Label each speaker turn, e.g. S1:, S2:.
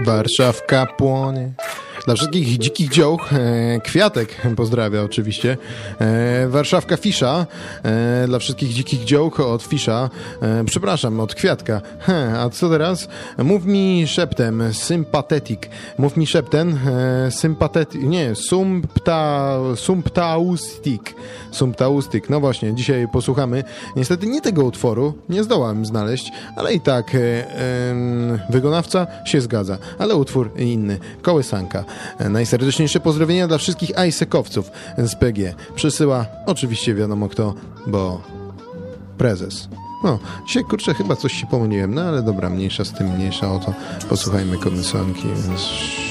S1: Warszawka płonie. Dla wszystkich dzikich dziołch, Kwiatek pozdrawia oczywiście. Warszawka Fisza, dla wszystkich dzikich dziołch od Fisza, przepraszam, od Kwiatka. A co teraz? Mów mi szeptem, sympatetik. Mów mi szeptem, sympatetik, nie, sumptaustik. Sumptaustik, no właśnie, dzisiaj posłuchamy. Niestety nie tego utworu, nie zdołałem znaleźć, ale i tak wykonawca się zgadza, ale utwór inny, Kołysanka. Najserdeczniejsze pozdrowienia dla wszystkich ajsekowców z PG. Przesyła oczywiście wiadomo kto, bo prezes. No, dzisiaj kurczę chyba coś się pomyliłem, no ale dobra, mniejsza z tym, mniejsza o to. Posłuchajmy kołysanki.